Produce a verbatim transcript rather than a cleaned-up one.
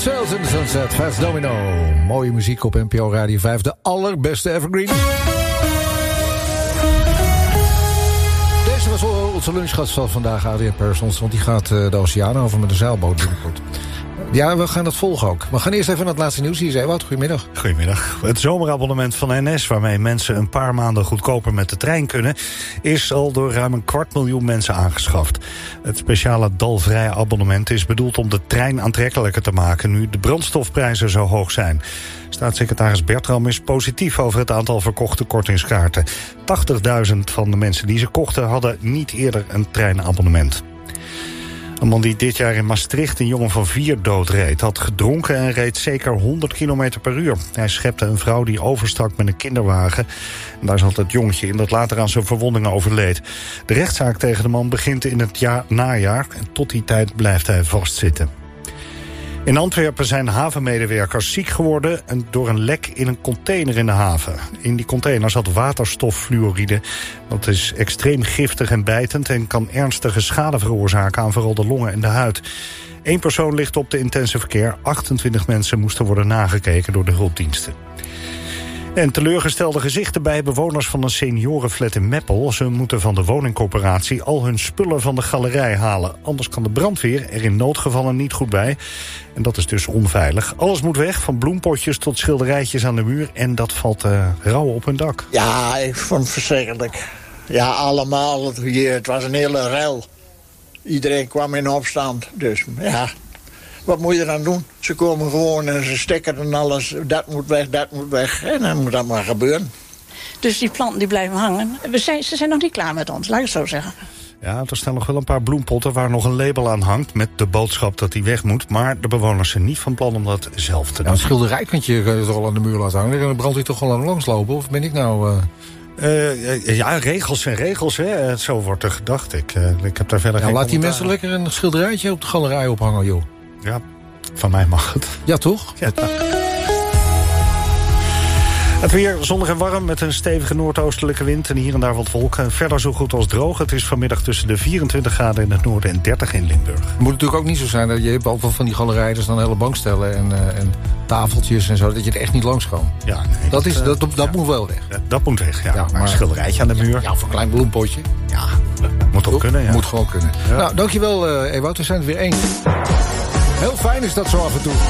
Sails in the Sunset, Fats Domino. Mooie muziek op N P O Radio vijf, de allerbeste evergreen. Deze was onze lunchgast van vandaag, Adriaan Persons, want die gaat de oceaan over met een zeilboot binnenkort. Ja, we gaan dat volgen ook. We gaan eerst even naar het laatste nieuws. Hier is Ewout. Goedemiddag. Goedemiddag. Het zomerabonnement van N S, waarmee mensen een paar maanden goedkoper met de trein kunnen, is al door ruim een kwart miljoen mensen aangeschaft. Het speciale dalvrije abonnement is bedoeld om de trein aantrekkelijker te maken, nu de brandstofprijzen zo hoog zijn. Staatssecretaris Bertram is positief over het aantal verkochte kortingskaarten. tachtigduizend van de mensen die ze kochten hadden niet eerder een treinabonnement. Een man die dit jaar in Maastricht een jongen van vier doodreed, had gedronken en reed zeker honderd kilometer per uur. Hij schepte een vrouw die overstak met een kinderwagen. En daar zat het jongetje in dat later aan zijn verwondingen overleed. De rechtszaak tegen de man begint in het jaar, najaar en tot die tijd blijft hij vastzitten. In Antwerpen zijn havenmedewerkers ziek geworden door een lek in een container in de haven. In die container zat waterstoffluoride. Dat is extreem giftig en bijtend en kan ernstige schade veroorzaken aan vooral de longen en de huid. Eén persoon ligt op de intensive care. achtentwintig mensen moesten worden nagekeken door de hulpdiensten. En teleurgestelde gezichten bij bewoners van een seniorenflat in Meppel. Ze moeten van de woningcorporatie al hun spullen van de galerij halen. Anders kan de brandweer er in noodgevallen niet goed bij. En dat is dus onveilig. Alles moet weg, van bloempotjes tot schilderijtjes aan de muur. En dat valt uh, rauw op hun dak. Ja, ik vond het verschrikkelijk. Ja, allemaal. Het, het was een hele rel. Iedereen kwam in opstand. Dus ja... Wat moet je dan doen? Ze komen gewoon en ze stikken en alles. Dat moet weg, dat moet weg. En dan moet dat maar gebeuren. Dus die planten die blijven hangen. We zijn, ze zijn nog niet klaar met ons, laat ik het zo zeggen. Ja, er staan nog wel een paar bloempotten waar nog een label aan hangt met de boodschap dat die weg moet. Maar de bewoners zijn niet van plan om dat zelf te doen. Ja, een schilderij kan je toch al aan de muur laten hangen. Dan brandt hij toch gewoon aan langslopen? Of ben ik nou... Uh... Uh, ja, regels zijn regels, hè. Zo wordt er gedacht. Ik, uh, ik heb daar verder ja, geen laat die mensen lekker een schilderijtje op de galerij ophangen, joh. Ja, van mij mag het. Ja, toch? Ja. Het weer zonnig en warm met een stevige noordoostelijke wind en hier en daar wat wolken. Verder zo goed als droog. Het is vanmiddag tussen de vierentwintig graden in het noorden en dertig in Limburg. Het moet natuurlijk ook niet zo zijn dat je hebt altijd van die galerijen, dus dan hele bankstellen en, uh, en tafeltjes en zo, dat je er echt niet langs kan. Ja, nee, dat, is, dat, dat, ja, dat moet wel weg. Ja, dat moet weg, ja. ja maar een schilderijtje aan de muur. Ja, of een klein bloempotje. Ja, moet ook kunnen, ja. Moet gewoon kunnen. Ja. Nou, dankjewel uh, Ewout, we zijn het weer eens. Heel fijn is dat zo af en toe.